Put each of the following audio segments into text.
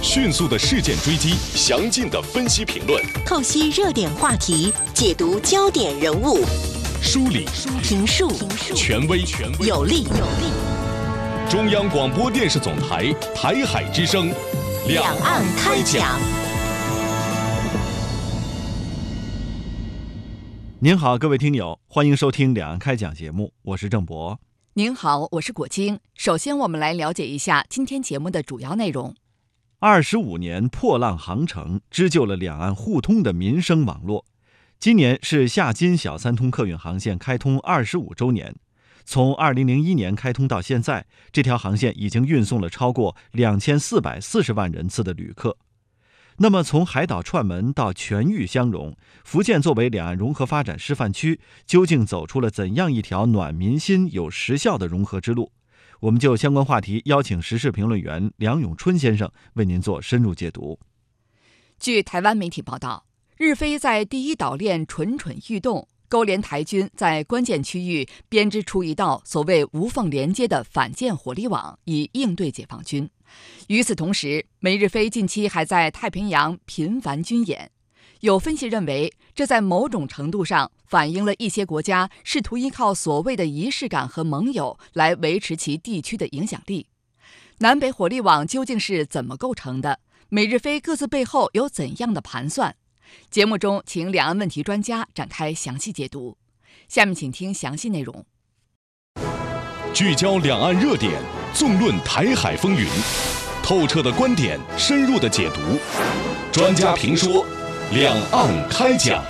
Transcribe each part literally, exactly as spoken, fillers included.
迅速的事件追击，详尽的分析评论， 透析热点话题，解读焦点人物， 梳理评述权威有力。 中央广播电视总台台海之声， 两岸开讲。 您好，各位听友，欢迎收听两岸开讲节目，我是郑博。 您好，我是果晶。首先我们来了解一下今天节目的主要内容。 二十五年破浪航程，织就了两岸互通的民生网络。今年是厦金小三通客运航线开通二十五周年。从二零零一年开通到现在，这条航线已经运送了超过两千四百四十万人次的旅客。那么从海岛串门到全域相融，福建作为两岸融合发展示范区，究竟走出了怎样一条暖民心、有实效的融合之路？我们就相关话题邀请时事评论员梁永春先生为您做深入解读。 据台湾媒体报道，日菲在第一岛链蠢蠢欲动，勾连台军在关键区域编织出一道所谓无缝连接的反舰火力网，以应对解放军。与此同时，美日菲近期还在太平洋频繁军演。有分析认为，这在某种程度上反映了一些国家试图依靠所谓的仪式感和盟友来维持其地区的影响力。南北火力网究竟是怎么构成的？美日菲各自背后有怎样的盘算？节目中请两岸问题专家展开详细解读。下面请听详细内容。 聚焦两岸热点，纵论台海风云，透彻的观点，深入的解读，专家评说，两岸开讲。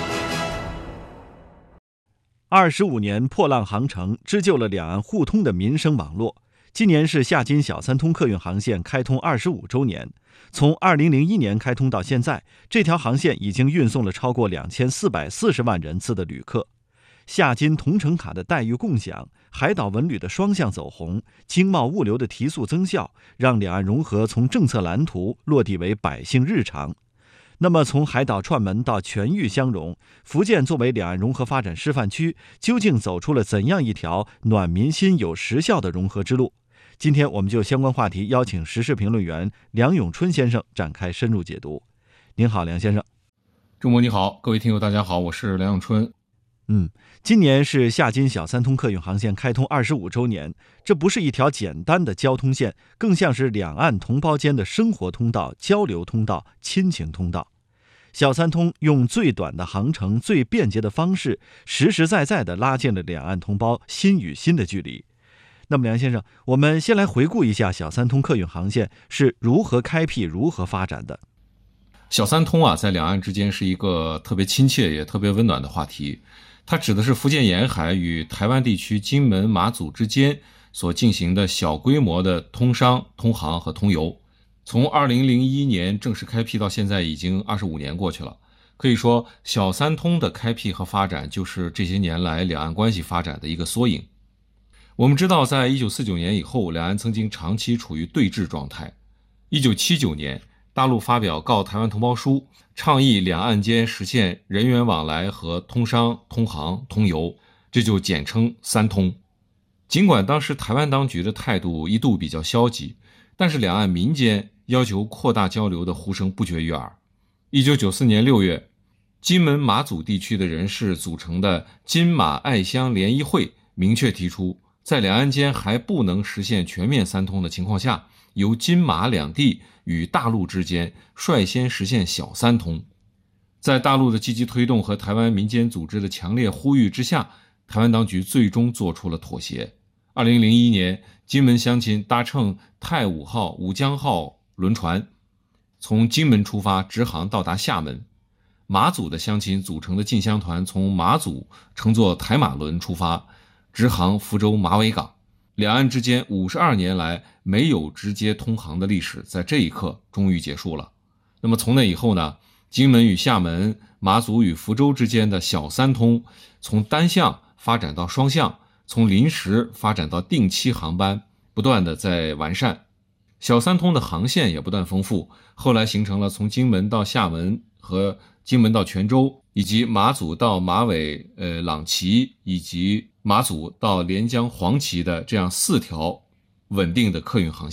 二十五年破浪航程，织就了两岸互通的民生网络。今年是厦金小三通客运航线开通二十五周年。从二零零一年开通到现在，这条航线已经运送了超过两千四百四十万人次的旅客。厦金同城卡的待遇共享，海岛文旅的双向走红，经贸物流的提速增效，让两岸融合从政策蓝图落地为百姓日常。那么从海岛串门到全域相融，福建作为两岸融合发展示范区，究竟走出了怎样一条暖民心、有实效的融合之路？今天我们就相关话题邀请时事评论员梁永春先生展开深入解读。您好，梁先生。 郑博你好，各位听友大家好，我是梁永春。 嗯，今年是厦金小三通客运航线开通二十五周年，这不是一条简单的交通线，更像是两岸同胞间的生活通道、交流通道、亲情通道。小三通用最短的航程、最便捷的方式，实实在在地拉近了两岸同胞心与心的距离。那么梁先生，我们先来回顾一下小三通客运航线是如何开辟、如何发展的。 小三通啊，在两岸之间是一个特别亲切也特别温暖的话题。它指的是福建沿海与台湾地区金门、马祖之间所进行的小规模的通商、通航和通邮。从二零零一年正式开辟到现在已经二十五年过去了。可以说，小三通的开辟和发展就是这些年来两岸关系发展的一个缩影。我们知道，在一九四九年以后，两岸曾经长期处于对峙状态。一九七九年，大陆发表告台湾同胞书，倡议两岸间实现人员往来和通商、通航、通邮，这就简称三通。尽管当时台湾当局的态度一度比较消极，但是两岸民间要求扩大交流的呼声不绝于耳。一九九四年六月，金门马祖地区的人士组成的金马爱乡联谊会明确提出，在两岸间还不能实现全面三通的情况下，由金马两地与大陆之间率先实现小三通。在大陆的积极推动和台湾民间组织的强烈呼吁之下，台湾当局最终做出了妥协。二零零一年，金门乡亲搭乘太武号、武江号轮船，从金门出发直航到达厦门。马祖的乡亲组成的进香团从马祖乘坐台马轮出发，直航福州马尾港。两岸之间五十二年来没有直接通航的历史，在这一刻终于结束了。那么从那以后呢，金门与厦门、马祖与福州之间的小三通，从单向发展到双向，从临时发展到定期航班，不断的在完善。小三通的航线也不断丰富，后来形成了从金门到厦门和金门到泉州，以及马祖到马尾、呃朗旗，以及马祖到连江黄旗的这样四条稳定的客运航线。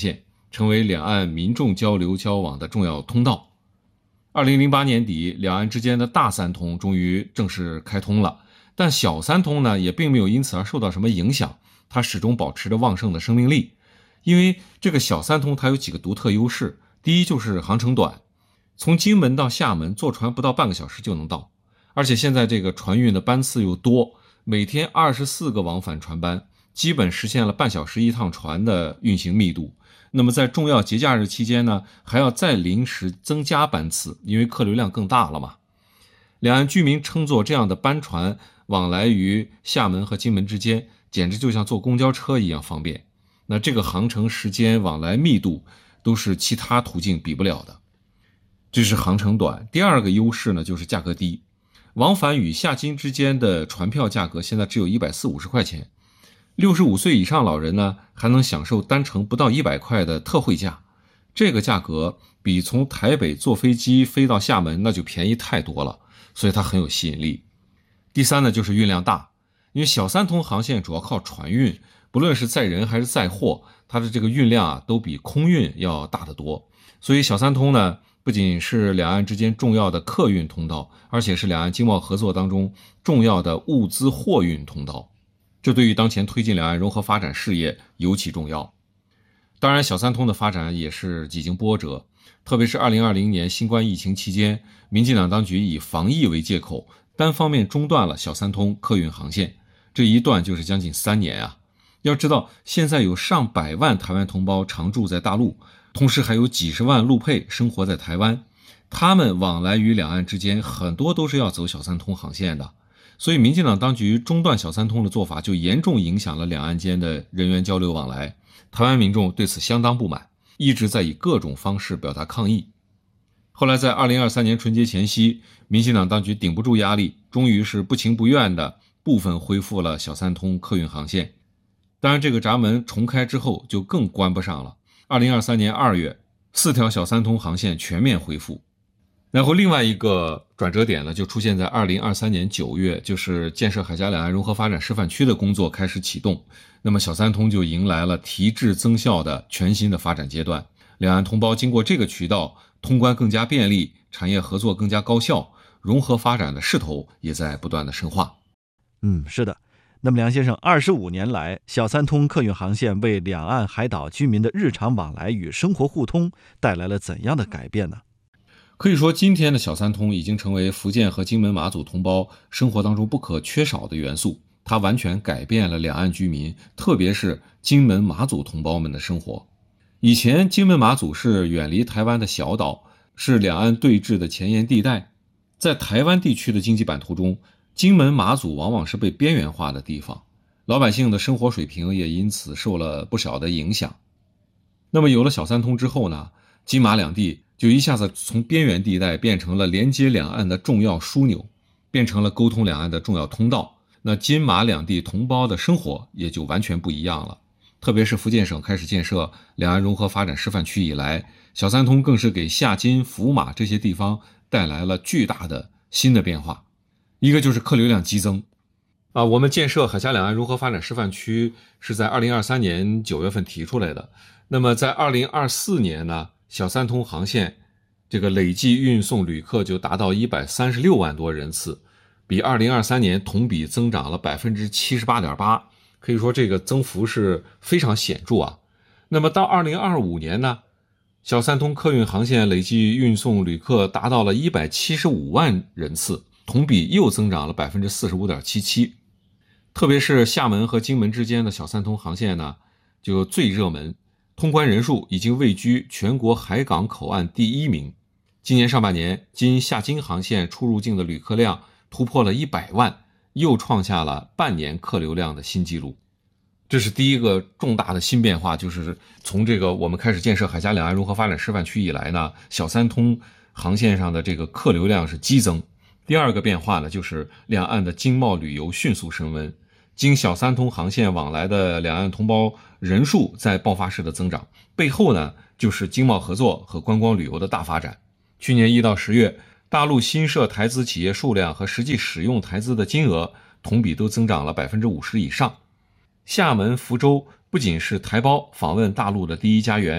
成为两岸民众交流交往的重要通道。二零零八年底，两岸之间的大三通终于正式开通了，但小三通呢，也并没有因此而受到什么影响，它始终保持着旺盛的生命力。因为这个小三通它有几个独特优势，第一就是航程短，从金门到厦门坐船不到半个小时就能到，而且现在这个船运的班次又多，每天二十四个往返船班，基本实现了半小时一趟船的运行密度。那么在重要节假日期间呢，还要再临时增加班次，因为客流量更大了嘛。两岸居民称作这样的班船往来于厦门和金门之间，简直就像坐公交车一样方便。那这个航程时间、往来密度都是其他途径比不了的。这是航程短。第二个优势呢，就是价格低。往返与厦金之间的船票价格现在只有一百四五十块钱。六十五岁以上老人呢，还能享受单程不到一百块的特惠价，这个价格比从台北坐飞机飞到厦门那就便宜太多了，所以它很有吸引力。第三呢，就是运量大，因为小三通航线主要靠船运，不论是载人还是载货，它的这个运量啊都比空运要大得多，所以小三通呢，不仅是两岸之间重要的客运通道，而且是两岸经贸合作当中重要的物资货运通道。这对于当前推进两岸融合发展事业尤其重要。当然，小三通的发展也是几经波折，特别是二零二零年新冠疫情期间，民进党当局以防疫为借口，单方面中断了小三通客运航线，这一断就是将近三年啊。要知道，现在有上百万台湾同胞常住在大陆，同时还有几十万陆配生活在台湾，他们往来于两岸之间很多都是要走小三通航线的。所以民进党当局中断小三通的做法就严重影响了两岸间的人员交流往来，台湾民众对此相当不满，一直在以各种方式表达抗议。后来在二零二三年春节前夕，民进党当局顶不住压力，终于是不情不愿的部分恢复了小三通客运航线。当然这个闸门重开之后就更关不上了，二零二三年二月，四条小三通航线全面恢复。然后另外一个转折点呢，就出现在二零二三年九月，就是建设海峡两岸融合发展示范区的工作开始启动，那么小三通就迎来了提质增效的全新的发展阶段。两岸同胞经过这个渠道，通关更加便利，产业合作更加高效，融合发展的势头也在不断的深化。 嗯，是的。那么梁先生，二十五年来，小三通客运航线为两岸海岛居民的日常往来与生活互通带来了怎样的改变呢？ 可以说，今天的小三通已经成为福建和金门马祖同胞生活当中不可缺少的元素，它完全改变了两岸居民，特别是金门马祖同胞们的生活。以前金门马祖是远离台湾的小岛，是两岸对峙的前沿地带，在台湾地区的经济版图中，金门马祖往往是被边缘化的地方，老百姓的生活水平也因此受了不小的影响。那么有了小三通之后呢，金马两地就一下子从边缘地带变成了连接两岸的重要枢纽，变成了沟通两岸的重要通道。那金马两地同胞的生活也就完全不一样了。特别是福建省开始建设两岸融合发展示范区以来，小三通更是给厦金、福马这些地方带来了巨大的新的变化。一个就是客流量激增啊，我们建设海峡两岸融合发展示范区是在二零二三年九月份提出来的。那么在二零二四年呢，小三通航线这个累计运送旅客就达到一百三十六万多人次，比二零二三年同比增长了 百分之七十八点八， 可以说这个增幅是非常显著啊。那么到二零二五年呢，小三通客运航线累计运送旅客达到了一百七十五万人次，同比又增长了 百分之四十五点七七。 特别是厦门和金门之间的小三通航线呢，就最热门，通关人数已经位居全国海港口岸第一名。今年上半年，经厦金航线出入境的旅客量突破了一百万，又创下了半年客流量的新纪录。这是第一个重大的新变化，就是从这个我们开始建设海峡两岸融合发展示范区以来呢，小三通航线上的这个客流量是激增。第二个变化呢，就是两岸的经贸旅游迅速升温，经小三通航线往来的两岸同胞人数在爆发式的增长，背后呢就是经贸合作和观光旅游的大发展。去年一到十月，大陆新设台资企业数量和实际使用台资的金额同比都增长了 百分之五十 以上。厦门、福州不仅是台胞访问大陆的第一家园，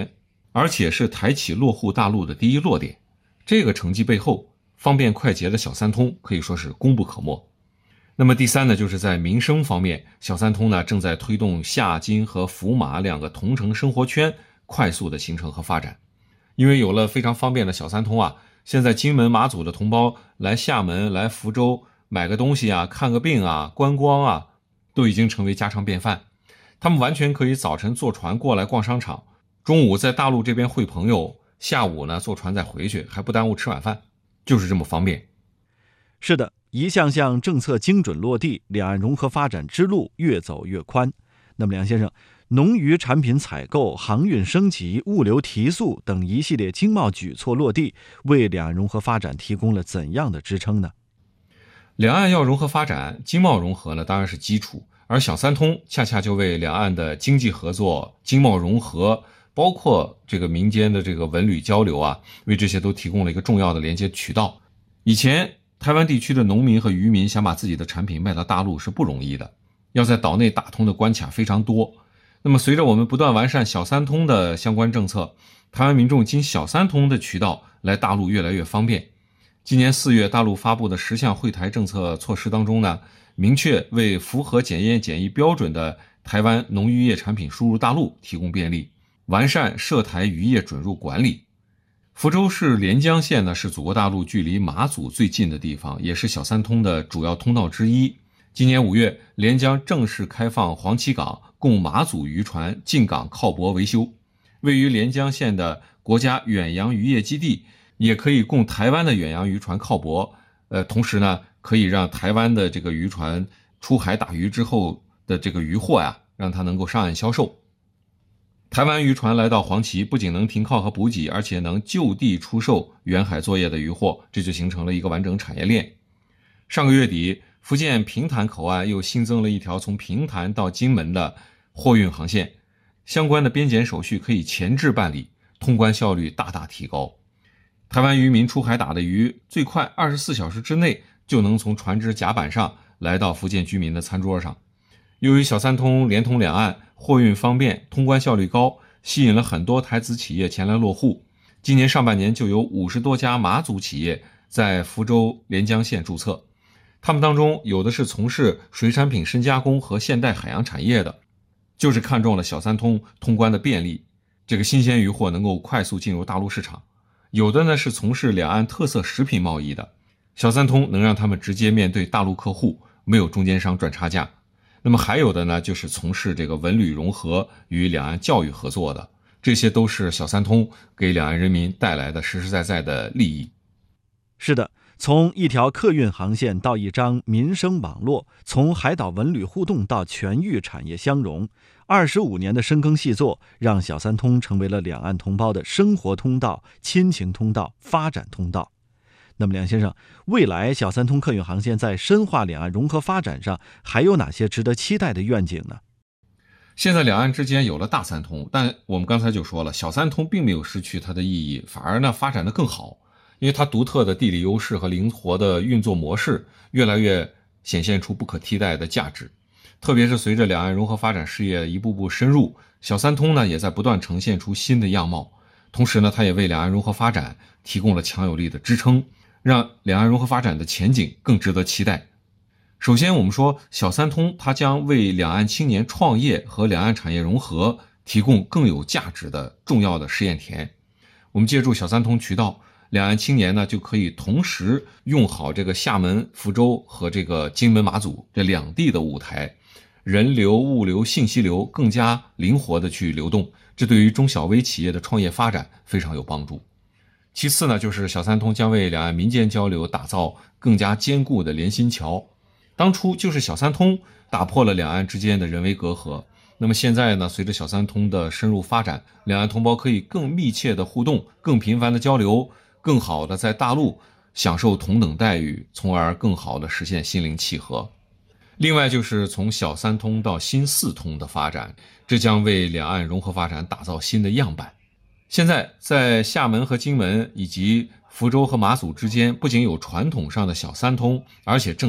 而且是台企落户大陆的第一落点。这个成绩背后，方便快捷的小三通可以说是功不可没。那么第三呢，就是在民生方面，小三通呢正在推动厦金和福马两个同城生活圈快速的形成和发展。因为有了非常方便的小三通啊，现在金门马祖的同胞来厦门、来福州买个东西啊、看个病啊、观光啊，都已经成为家常便饭。他们完全可以早晨坐船过来逛商场，中午在大陆这边会朋友，下午呢坐船再回去，还不耽误吃晚饭，就是这么方便。 是的，一项项政策精准落地，两岸融合发展之路越走越宽。那么梁先生，农渔产品采购、航运升级、物流提速等一系列经贸举措落地，为两岸融合发展提供了怎样的支撑呢？ 两岸要融合发展，经贸融合呢当然是基础，而小三通恰恰就为两岸的经济合作、经贸融合，包括这个民间的这个文旅交流啊，为这些都提供了一个重要的连接渠道。以前台湾地区的农民和渔民想把自己的产品卖到大陆是不容易的，要在岛内打通的关卡非常多。那么随着我们不断完善小三通的相关政策，台湾民众经小三通的渠道来大陆越来越方便。今年四月大陆发布的十项惠台政策措施当中呢，明确为符合检验检疫标准的台湾农渔业产品输入大陆提供便利，完善涉台渔业准入管理。福州市连江县呢是祖国大陆距离马祖最近的地方，也是小三通的主要通道之一。今年五月，连江正式开放黄岐港，供马祖渔船进港靠泊维修。位于连江县的国家远洋渔业基地也可以供台湾的远洋渔船靠泊，呃，同时呢，可以让台湾的这个渔船出海打鱼之后的这个渔获呀，让它能够上岸销售。台湾渔船来到黄岐，不仅能停靠和补给，而且能就地出售远海作业的渔获，这就形成了一个完整产业链。上个月底，福建平潭口岸又新增了一条从平潭到金门的货运航线，相关的边检手续可以前置办理，通关效率大大提高。台湾渔民出海打的鱼，最快二十四小时之内就能从船只甲板上来到福建居民的餐桌上。由于小三通连通两岸，货运方便，通关效率高，吸引了很多台资企业前来落户。今年上半年就有五十多家马祖企业在福州连江县注册，他们当中有的是从事水产品深加工和现代海洋产业的，就是看中了小三通通关的便利，这个新鲜渔获能够快速进入大陆市场。有的呢是从事两岸特色食品贸易的，小三通能让他们直接面对大陆客户，没有中间商赚差价。那么还有的呢，就是从事这个文旅融合与两岸教育合作的，这些都是小三通给两岸人民带来的实实在在的利益。 是的，从一条客运航线到一张民生网络，从海岛文旅互动到全域产业相融，二十五年的深耕细作，让小三通成为了两岸同胞的生活通道、亲情通道、发展通道。那么梁先生，未来小三通客运航线在深化两岸融合发展上还有哪些值得期待的愿景呢？ 现在两岸之间有了大三通，但我们刚才就说了，小三通并没有失去它的意义，反而呢发展得更好，因为它独特的地理优势和灵活的运作模式越来越显现出不可替代的价值。特别是随着两岸融合发展事业一步步深入，小三通呢也在不断呈现出新的样貌，同时呢它也为两岸融合发展提供了强有力的支撑，让两岸融合发展的前景更值得期待。首先我们说小三通它将为两岸青年创业和两岸产业融合提供更有价值的重要的试验田。我们借助小三通渠道，两岸青年呢就可以同时用好这个厦门、福州和这个金门、马祖这两地的舞台，人流、物流、信息流更加灵活的去流动，这对于中小微企业的创业发展非常有帮助。其次呢，就是小三通将为两岸民间交流打造更加坚固的连心桥。当初就是小三通打破了两岸之间的人为隔阂，那么现在呢，随着小三通的深入发展，两岸同胞可以更密切的互动，更频繁的交流，更好的在大陆享受同等待遇，从而更好的实现心灵契合。另外就是从小三通到新四通的发展，这将为两岸融合发展打造新的样板。现在在厦门和金门以及福州和马祖之间，不仅有传统上的小三通，而且正